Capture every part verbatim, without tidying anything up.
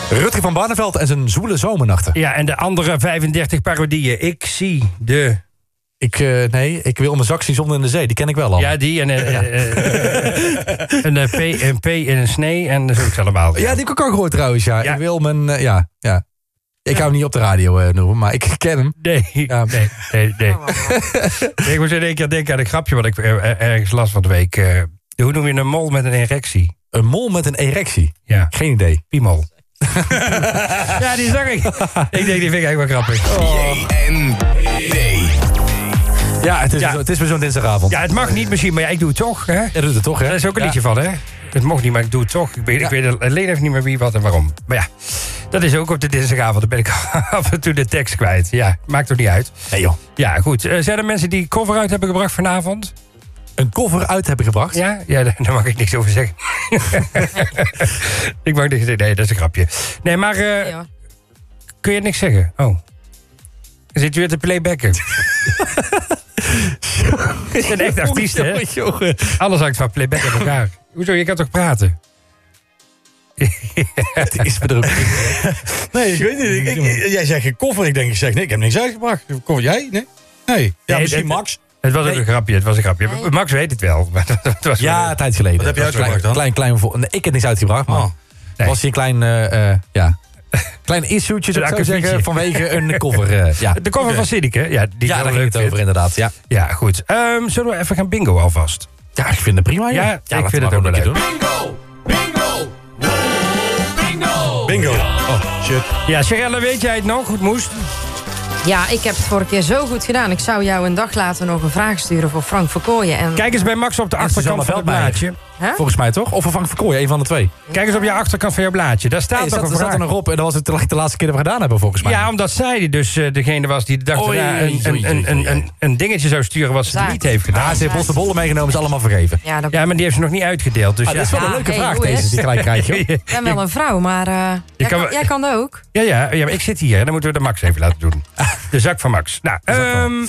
Rutger van Barneveld en zijn zwoele zomernachten. Ja, en de andere vijfendertig parodieën. Ik zie de... Ik, uh, nee, ik wil mijn zak zien zonder in de zee. Die ken ik wel al. Ja, die en uh, ja. uh, uh, een, uh, P, een P in een snee en dat is ook allemaal. Ja, die heb ik ook gehoord trouwens, ja. ja. Ik wil mijn... Uh, ja, ja. Ik ja. hou hem niet op de radio uh, noemen, maar ik ken hem. Nee, ja. nee, nee, nee. Ik moest in één keer denken aan een grapje wat ik uh, ergens las van de week. Uh, hoe noem je een mol met een erectie? Een mol met een erectie? Ja. Geen idee. Piemol. Ja, die zag ik. Ik denk, die vind ik eigenlijk wel grappig. Oh. J N D. Ja, het is, ja. Zo, het is weer zo'n dinsdagavond. Ja, het mag niet misschien, maar ja, ik doe het toch. Hè? Ja, doet het toch, hè? Daar is ook een ja. liedje van, hè? Het mocht niet, maar ik doe het toch. Ik weet, ja. ik weet alleen even niet meer wie, wat en waarom. Maar ja, dat is ook op de dinsdagavond. Dan ben ik af en toe de tekst kwijt. Ja, maakt toch niet uit. Nee, joh. Ja, goed. Uh, zijn er mensen die cover uit hebben gebracht vanavond? Een cover uit hebben gebracht? Ja, ja, daar mag ik niks over zeggen. Ik mag niks zeggen. Nee, dat is een grapje. Nee, maar uh, ja. kun je niks zeggen? Oh. Zit u weer te playbacken? Ik ben echt artiest, hè? Alles hangt van playback aan elkaar. Hoezo, je kan toch praten? Het is bedrukt. Nee, ik weet niet. Ik, ik, jij zegt een koffer. Ik denk, ik zeg nee, ik heb niks uitgebracht. Koffer, jij? Nee? Nee. Ja, nee, misschien het, Max. Het was ook nee. een grapje, het was een grapje. Nee. Max weet het wel. Maar het was ja, een tijd geleden. Wat heb je uitgebracht dan? Klein, klein, klein, nee, ik heb niks uitgebracht, maar... Oh. Nee. Was hier een klein... Uh, uh, ja... Klein issue'tje, zou ik zo zeggen, vanwege een cover. Uh, ja. De cover okay. van Sinneke. Ja, die ja daar ging het over, inderdaad. Ja, ja goed. Um, zullen we even gaan bingo alvast? Ja, ik vind het prima. Ja, ja, ja ik vind het ook leuk. Doen. Bingo! Bingo! Bingo! Bingo! Oh, shit. Ja, Sherelle, weet jij het nog? Goed moest. Ja, ik heb het vorige keer zo goed gedaan. Ik zou jou een dag later nog een vraag sturen voor Frank Verkooyen. En... Kijk eens bij Max op de achterkant van het blaadje. Huh? Volgens mij toch? Of voor Frank Verkooyen, een van de twee. Kijk eens op je achterkant van je blaadje. Daar staat hey, toch zat, een vraag. Er zat er nog op en dat was het de laatste keer dat we gedaan hebben, volgens mij. Ja, omdat zij dus uh, degene was die de dag Oei, daarna een, een, een, een, een, een dingetje zou sturen wat ze niet heeft gedaan. Ja, ze heeft bossenbollen meegenomen, is allemaal vergeven. Ja, dat... ja, maar die heeft ze nog niet uitgedeeld. Dus ah, ja. Dat is wel ja, een leuke hey, vraag deze, die gelijk krijg je. Ik ben wel een vrouw, maar uh, jij, kan, jij kan dat ook. Ja, ja, ja, maar ik zit hier en dan moeten we de Max even laten doen. De zak van Max. Nou, um,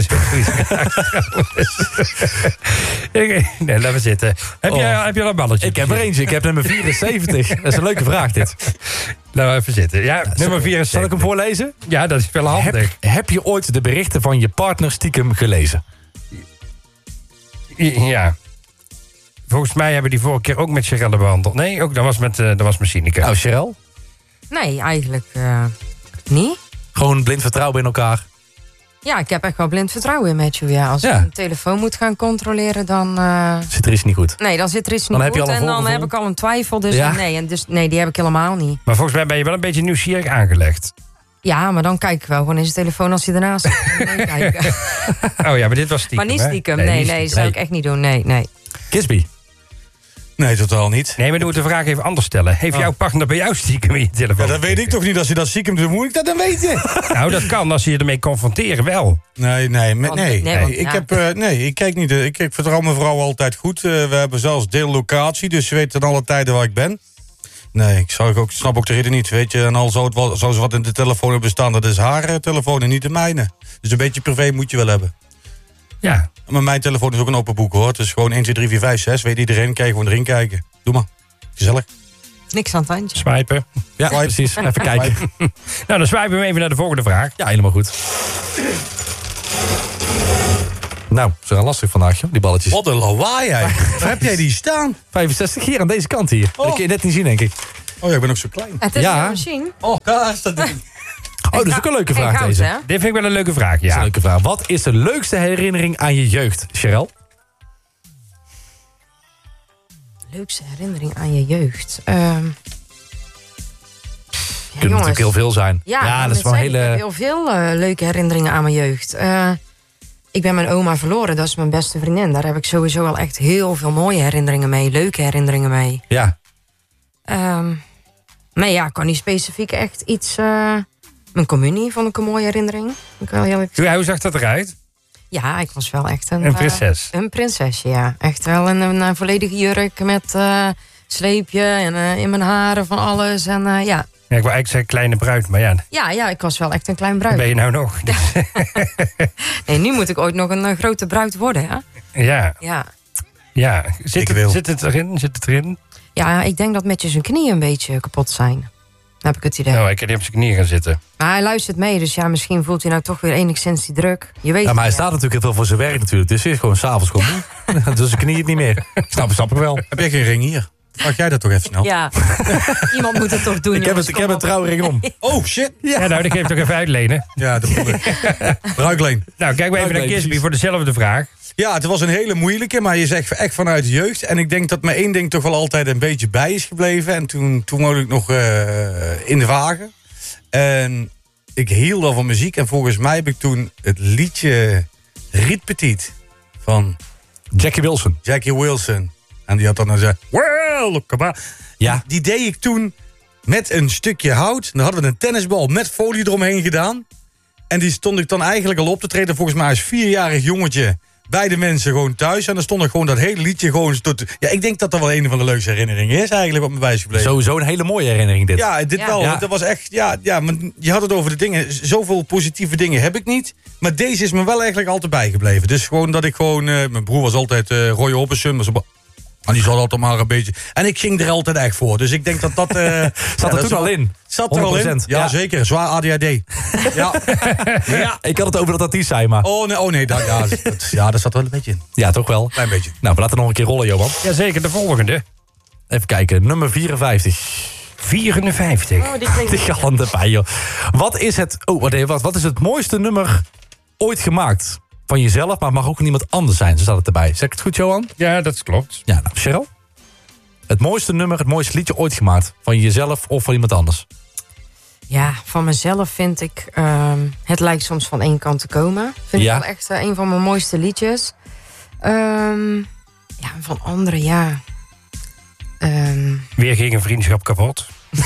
nee, laten we zitten. Heb, oh. je, heb je al een balletje? Ik heb er eentje. Ik heb nummer vierenzeventig. Dat is een leuke vraag, dit. Laten we even zitten. Ja, ja nummer vierenzeventig. Zal ik hem voorlezen? Ja, dat is wel handig. Heb, heb je ooit de berichten van je partner stiekem gelezen? Ja. Volgens mij hebben die vorige keer ook met Sherelle behandeld. Nee, ook dat was met, uh, dat was met Sinneke. Nou, Sherelle? Nee, eigenlijk uh, niet. Gewoon blind vertrouwen in elkaar? Ja, ik heb echt wel blind vertrouwen in Matthew. Ja. Als ja. ik een telefoon moet gaan controleren, dan... Uh... Zit er iets niet goed? Nee, dan zit er iets niet dan goed. Heb je al en dan heb ik al een twijfel. Dus, ja. nee, en dus nee, die heb ik helemaal niet. Maar volgens mij ben je wel een beetje nieuwsgierig aangelegd. Ja, maar dan kijk ik wel gewoon in zijn telefoon als hij ernaast zit. Oh ja, maar dit was stiekem. Maar niet stiekem. Nee, nee, nee, nee, nee dat zou ik echt niet doen. Nee, nee. Kisby? Nee, totaal niet. Nee, maar dan moet de vraag even anders stellen. Heeft oh. jouw partner bij jou stiekem in je telefoon? Ja, dat weet ik toch niet. Als je dat stiekem doet, moet ik dat dan weten? Nou, dat kan. Als je je ermee confronteren, wel. Nee, nee, met, nee. nee, nee. Want, ik, ja. heb, uh, nee ik kijk niet. Uh, ik, ik vertrouw mijn vrouw altijd goed. Uh, we hebben zelfs deellocatie, dus ze weet ten alle tijden waar ik ben. Nee, ik, zou ook, snap ook de reden niet, weet je. En al zou, het wel, zou ze wat in de telefoon hebben staan, dat is haar uh, telefoon en niet de mijne. Dus een beetje privé moet je wel hebben. Ja. Maar mijn telefoon is ook een open boek, hoor. Het is gewoon één, twee, drie, vier, vijf, zes. Weet iedereen, kijk gewoon erin kijken. Doe maar. Gezellig. Niks aan het handje. Swipen. Ja, Swipe. Precies. Even kijken. Nou, dan swipen we even naar de volgende vraag. Ja, helemaal goed. Nou, ze gaan lastig vandaag, joh, die balletjes. Wat een lawaai, hè. Waar heb jij die staan? vijfenzestig hier aan deze kant hier. Oh. Dat kun je net niet zien, denk ik. Oh ja, ik ben ook zo klein. Het is ja. een machine. Oh, daar is dat ding. Oh, dat is ook een leuke vraag, goud, deze. Hè? Dit vind ik wel een leuke vraag, ja. Dat is een leuke vraag. Wat is de leukste herinnering aan je jeugd, Sherelle? Leukste herinnering aan je jeugd? Um... Ja, Kunnen natuurlijk heel veel zijn. Ja, ja dat is wel een hele... Ik heb heel veel uh, leuke herinneringen aan mijn jeugd. Uh, ik ben mijn oma verloren, dat is mijn beste vriendin. Daar heb ik sowieso al echt heel veel mooie herinneringen mee. Leuke herinneringen mee. Ja. Um, maar ja, ik kan niet specifiek echt iets... Uh, mijn communie vond ik een mooie herinnering. Ik wel heel ja, hoe zag dat eruit? Ja, ik was wel echt een... Een prinses? Uh, een prinsesje, ja. Echt wel een, een, een volledige jurk met uh, sleepje en uh, in mijn haren van alles. En uh, ja... Ja, ik wil eigenlijk zeggen kleine bruid, maar ja. Ja, ja, ik was wel echt een klein bruid. Ben je nou nog? Nee, nu moet ik ooit nog een uh, grote bruid worden, hè? Ja. Ja. Ja. Zit, het, zit het erin? Zit het erin? Ja, ik denk dat met je zijn knieën een beetje kapot zijn. Heb ik het idee. Nou, ik kan niet op zijn knieën gaan zitten. Maar hij luistert mee, dus ja, misschien voelt hij nou toch weer enigszins die druk. Je weet Ja, maar hij het, staat natuurlijk heel veel voor zijn werk natuurlijk. Dus hij is gewoon s'avonds gewoon moe. Dus zijn knie het niet meer. Snap, snap ik wel. Heb jij geen ring hier? Vraag jij dat toch even snel? Ja, iemand moet het toch doen. Ik heb, jongens, het, ik kom heb een op. trouwring om. Oh, shit. Ja, nou, dan geef ik toch even uitlenen. Ja, dat bedoel ik. Bruikleen. Nou, kijk maar even naar nee, Kisby precies. voor dezelfde vraag. Ja, het was een hele moeilijke, maar je zegt echt vanuit de jeugd. En ik denk dat me één ding toch wel altijd een beetje bij is gebleven. En toen, toen woonde ik nog uh, in de Wagen. En ik hield al van muziek. En volgens mij heb ik toen het liedje Riet Petit van Jackie Wilson. Jackie Wilson. En die had dan gezegd, well, look about. Ja. Die deed ik toen met een stukje hout. Dan hadden we een tennisbal met folie eromheen gedaan. En die stond ik dan eigenlijk al op te treden. Volgens mij als vierjarig jongetje bij de mensen gewoon thuis. En dan stond ik gewoon dat hele liedje gewoon tot... Ja, ik denk dat dat wel een van de leukste herinneringen is eigenlijk wat me bij is gebleven. Sowieso een hele mooie herinnering dit. Ja, dit Ja. wel. Ja. Dat was echt... Ja, ja, maar je had het over de dingen. Zoveel positieve dingen heb ik niet. Maar deze is me wel eigenlijk altijd bijgebleven. Dus gewoon dat ik gewoon... Uh, mijn broer was altijd uh, Roy Orbison. Maar zo- En die zat altijd maar een beetje... En ik ging er altijd echt voor. Dus ik denk dat dat... Uh, Zat ja, er dat toen is al wel- in? Zat er al in. honderd procent. Ja, Ja. zeker. Zwaar A D H D. Ja. Ja, ik had het over dat artiest zijn, maar... Oh nee, oh, nee dat, ja, dat, ja, dat zat er wel een beetje in. Ja, toch wel. Klein beetje. Nou, we laten nog een keer rollen, Johan. Jazeker, de volgende. Even kijken, nummer vierenvijftig. vierenvijftig. Oh, die klinkt... Die gallen erbij, joh. Wat is het... Oh, wat, wat, wat is het mooiste nummer ooit gemaakt? Van jezelf, maar het mag ook niemand anders zijn. Zo staat het erbij. Zeg ik het goed, Johan? Ja, dat klopt. Ja, nou, Cheryl? Het mooiste nummer, het mooiste liedje ooit gemaakt. Van jezelf of van iemand anders? Ja, van mezelf vind ik... ehm, het lijkt soms van één kant te komen. Vind Ja. ik wel echt uh, een van mijn mooiste liedjes. Ehm, ja, van anderen, ja. Ehm Weer ging een vriendschap kapot.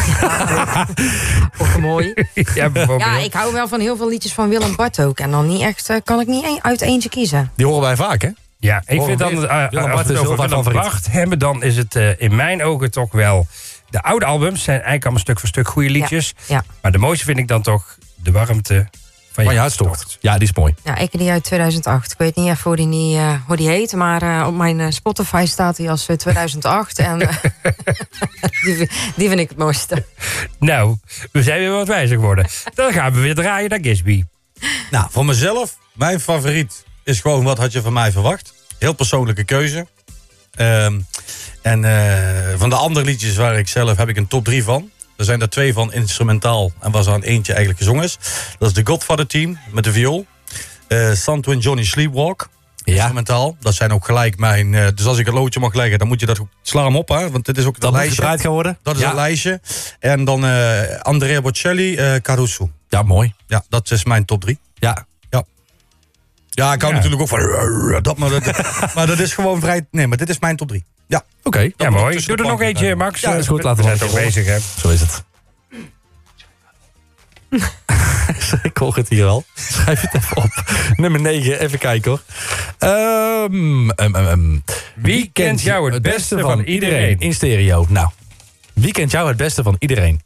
ook mooi. Ja, bijvoorbeeld. Ja, ik hou wel van heel veel liedjes van Willem Bart ook. En dan niet echt, uh, kan ik niet een, uit eentje kiezen. Die horen wij vaak, hè? Ja, ik Horen vind dan, we uh, dit? Willem als Bart we is het heel over vaak Willem favoriet. Bart hebben, dan is het uh, in mijn ogen toch wel... De oude albums zijn eigenlijk allemaal stuk voor stuk goede liedjes. Ja. Maar de mooiste vind ik dan toch de warmte van Van je je hartstocht. Ja, die is mooi. Ja, ik die uit tweeduizend acht. Ik weet niet even hoe die, niet, uh, hoe die heet. Maar uh, op mijn uh, Spotify staat hij als uh, tweeduizend acht. En uh, die, die vind ik het mooiste. Nou, we zijn weer wat wijzer geworden. Dan gaan we weer draaien naar Gisby. Nou, voor mezelf, mijn favoriet is gewoon Wat had je van mij verwacht? Heel persoonlijke keuze. Um, en uh, van de andere liedjes waar ik zelf heb ik een top drie van. Er zijn er twee van instrumentaal en was er aan eentje eigenlijk gezongen is. Dat is de Godfather Team met de viool. Uh, Santo en Johnny Sleepwalk. Ja. Instrumentaal. Dat zijn ook gelijk mijn... Uh, dus als ik een loodje mag leggen, dan moet je dat ook... Sla hem op, hè, want dit is ook Dat het moet lijstje. gedraaid gaan worden. Dat is ja. het lijstje. En dan uh, Andrea Bocelli, uh, Caruso. Ja, mooi. Ja, dat is mijn top drie. Ja. Ja, ik hou Ja. natuurlijk ook van... Dat, maar, dat, maar dat is gewoon vrij... Nee, maar dit is mijn top drie. Ja. Oké. Ja, moet ook mooi. tussen Doe de er nog planken eentje, blijven. Max. Ja, is goed. We Laten we zijn nog toch een bezig, hè? Zo is het. Ik hoor het hier al. Schrijf het even op. Nummer negen, even kijken hoor. Um, um, um, um. Wie kent jou het beste van iedereen? In stereo. Nou, wie kent jou het beste van iedereen?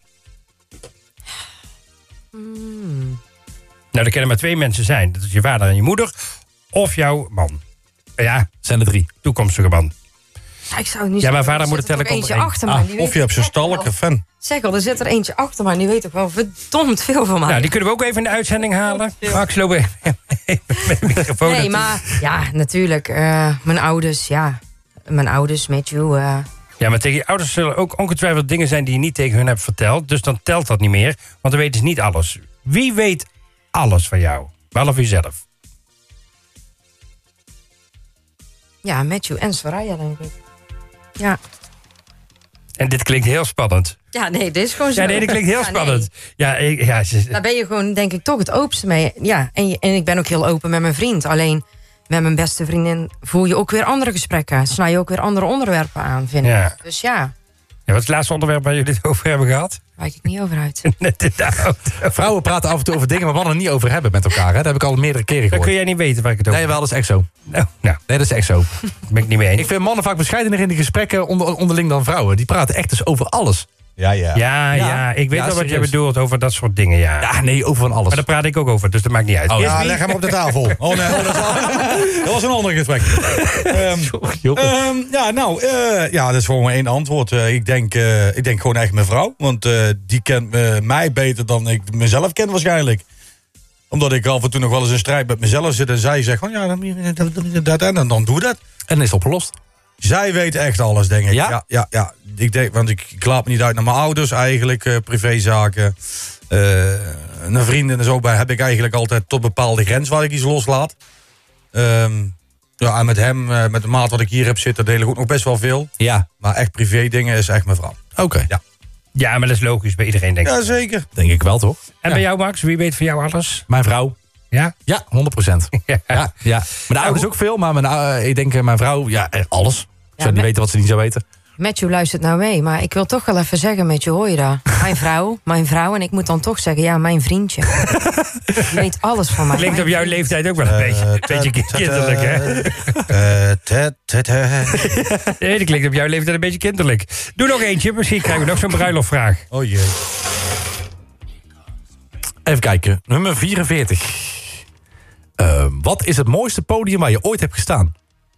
Nou, er kunnen maar twee mensen zijn. Dat is je vader en je moeder. Of jouw man. Ja, Zijn er drie. toekomstige man. Ja, ik zou het niet Ja, zeggen. mijn vader Er moet zit het er tellen eentje onder achter één. me. Ah, die weet of je hebt zo'n echt wel- stalker fan. Zeg al, er zit er eentje achter me. Die weet ook wel verdomd veel van mij. Nou, die kunnen we ook even in de uitzending halen. Max, loop even met de microfoon. nee, maar ja, natuurlijk. uh, mijn ouders, ja. Mijn ouders, Matthew. Uh, Ja, maar tegen je ouders zullen ook ongetwijfeld dingen zijn die je niet tegen hun hebt verteld. Dus dan telt dat niet meer, want dan weten ze niet alles. Wie weet alles van jou? Behalve jezelf. ja, Matthew en Soraya, denk ik. Ja. En dit klinkt heel spannend. Ja, nee, dit is gewoon zo. Ja, nee, dit klinkt heel Ja, nee. spannend. Ja, ik, ja, ze- Daar ben je gewoon, denk ik, toch het openste mee. Ja, en, je- en ik ben ook heel open met mijn vriend. Alleen met mijn beste vriendin voel je ook weer andere gesprekken. Snij je ook weer andere onderwerpen aan, vind ik. Ja. Dus ja, ja, wat is het laatste onderwerp waar jullie het over hebben gehad? wijk ik niet over uit. Net in de auto. Vrouwen praten af en toe over dingen waar mannen het niet over hebben met elkaar. Hè? Dat heb ik al meerdere keren Dan gehoord. kun jij niet weten waar ik het over Nee, wel, dat is echt zo. Nou, nou, Nee, dat is echt zo. ben ik niet mee eens. Ik vind mannen vaak bescheidener in die gesprekken onder, onderling dan vrouwen. Die praten echt dus over alles. Ja, ja. Ja, ja, Ja. ik weet Ja, wel wat jij serieus. bedoelt over dat soort dingen, ja. Ja, nee, over van alles. Maar daar praat ik ook over, dus dat maakt niet uit. Oh, Eerst Ja, wie? leg hem op de tafel. Oh nee, oh, dat, is al- dat was een ander gesprek. Ehm, Joppe. ehm, ja, nou, eh, ja, dat is gewoon maar één antwoord. Eh, ik, denk, eh, ik denk gewoon echt mijn vrouw. Want eh, die kent eh, mij beter dan ik mezelf ken waarschijnlijk. Omdat ik af en toe nog wel eens een strijd met mezelf zit. En zij zegt van, ja, dan, dat, dat, en dan, dan doe dat. En dan is het opgelost. Zij weet echt alles, denk ik. Ja? Ja, ja, ja. Ik denk, want ik, ik laat me niet uit naar mijn ouders eigenlijk, eh, privézaken. Eh, naar vrienden en zo bij heb ik eigenlijk altijd tot bepaalde grens waar ik iets loslaat. Ehm, ja, en met hem, eh, met de maat wat ik hier heb zitten, deel ik ook nog best wel veel. Ja, Maar echt privé dingen is echt mijn vrouw. oké. Ja. Ja, maar dat is logisch bij iedereen, denk ik. Ja, zeker. Denk ik wel, toch? En bij jou, Max? Wie weet van jou alles? Mijn vrouw. Ja? Ja, honderd procent. Ja. Ja, ja. Mijn ouders ook veel, maar mijn, eh, ik denk eh, mijn vrouw, ja, eh, alles. Ze zou niet met- weten wat ze niet zou weten. Matthew luistert nou mee, maar ik wil toch wel even zeggen, Matthew, hoor je dat? Mijn vrouw, mijn vrouw, en ik moet dan toch zeggen, ja, mijn vriendje. Je weet alles van mij. Klinkt op Mijn jouw vriendje. leeftijd ook wel een beetje. Een beetje kinderlijk, hè? Eh, tet, tet, tet. Nee, dat klinkt op jouw leeftijd een beetje kinderlijk. Doe nog eentje, misschien krijgen we nog zo'n bruiloftvraag. Oh jee. Even kijken, nummer vierenveertig. Eh, wat is het mooiste podium waar je ooit hebt gestaan?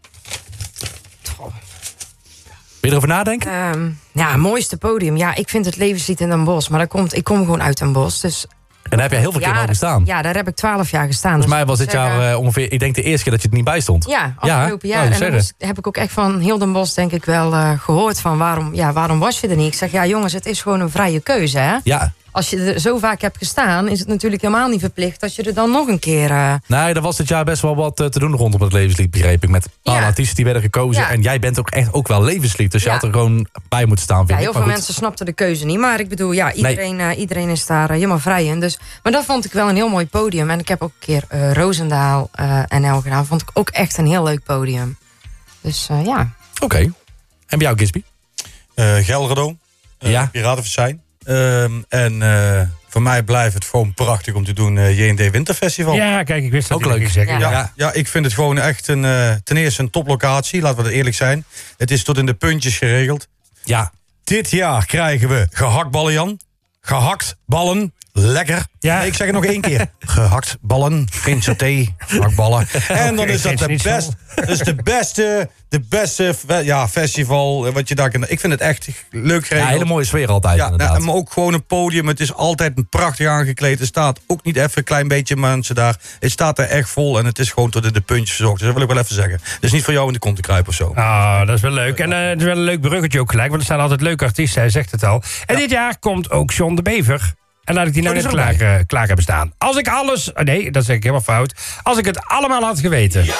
Wil je erover nadenken? Ehm, ja, mooiste podium. Ja, ik vind het levenslied in Den Bosch, maar dat komt, ik kom gewoon uit Den Bosch. Dus En daar heb je heel veel keer jaren- mogen staan. Ja, daar heb ik twaalf jaar gestaan. Volgens Dus mij was ik dit moet jaar zeggen- eh, ongeveer, ik denk de eerste keer dat je het niet bij stond. Ja, Ja, afgelopen hè? jaar. Oh, en dan zeggen. was- heb ik ook echt van heel Den Bosch denk ik wel eh, gehoord van waarom, ja, waarom was je er niet? Ik zeg, ja jongens, het is gewoon een vrije keuze, hè? Ja, Als je er zo vaak hebt gestaan, is het natuurlijk helemaal niet verplicht dat je er dan nog een keer... eh, nee, er was dit jaar best wel wat eh, te doen rondom het levenslied, begreep ik. Met bepaalde Ja. artiesten die werden gekozen. Ja. En jij bent ook echt ook wel levenslied. Dus je Ja. had er gewoon bij moeten staan, vind Ja, ik. heel Maar veel goed. mensen snapten de keuze niet. Maar ik bedoel, ja, iedereen, eh, iedereen is daar eh, helemaal vrij in. Dus, maar dat vond ik wel een heel mooi podium. En ik heb ook een keer eh Roosendaal eh N L gedaan. Vond ik ook echt een heel leuk podium. Dus eh, ja. Oké. En bij jou, Gisby? Eh, Gelderdo. Uh, Ja. Piratenfestijn. Ehm, en eh, voor mij blijft het gewoon prachtig om te doen uh, J en D Winterfestival. Ja, kijk, ik wist dat Ook je dat leuk. ging zeggen. Ja. Ja. Ja, ja, ik vind het gewoon echt een, eh, ten eerste een toplocatie. Laten we er eerlijk zijn. Het is tot in de puntjes geregeld. Ja. Dit jaar krijgen we gehaktballen, Jan. Gehakt ballen. Lekker. Ja. Nee, ik zeg het nog één keer. Gehakt ballen. Geen saté. Gehaktballen. En dan Oké, is dat geen de, schnitzel. best, dat is de beste, de beste fe- ja, festival. eh, Wat je daar kan. Ik vind het echt leuk Ja, geregeld. hele mooie sfeer altijd, Ja, inderdaad. nou, maar ook gewoon een podium. Het is altijd een prachtig aangekleed. Er staat ook niet even een klein beetje mensen daar. Het staat er echt vol en het is gewoon tot in de puntjes verzorgd. Dus dat wil ik wel even zeggen. Het is niet voor jou in de kont te kruipen of zo. Ah, dat is wel leuk. En eh, het is wel een leuk bruggetje ook gelijk, want er staan altijd leuke artiesten, hij zegt het al. En dit jaar komt ook John de Bever. En laat ik die nou Oh, net die is er klaar, eh, klaar hebben staan. Als ik alles... Nee, dat zeg ik helemaal fout. Als ik het allemaal had geweten.